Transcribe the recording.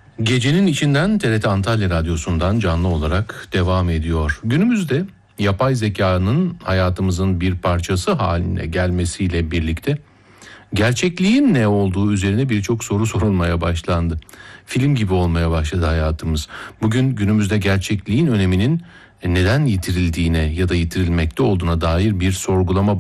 Gecenin içinden TRT Antalya Radyosu'ndan canlı olarak devam ediyor. Günümüzde yapay zekanın hayatımızın bir parçası haline gelmesiyle birlikte gerçekliğin ne olduğu üzerine birçok soru sorulmaya başlandı. Film gibi olmaya başladı hayatımız. Bugün günümüzde gerçekliğin öneminin neden yitirildiğine ya da yitirilmekte olduğuna dair bir sorgulama